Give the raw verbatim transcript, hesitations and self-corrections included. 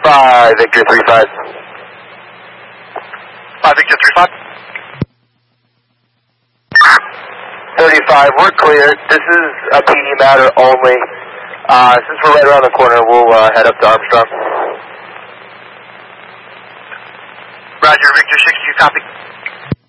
five, Victor three five. five, Victor three five. thirty-five, we're clear. This is a P D matter only. Uh, since we're right around the corner, we'll uh, head up to Armstrong. Roger, Victor six, you copy?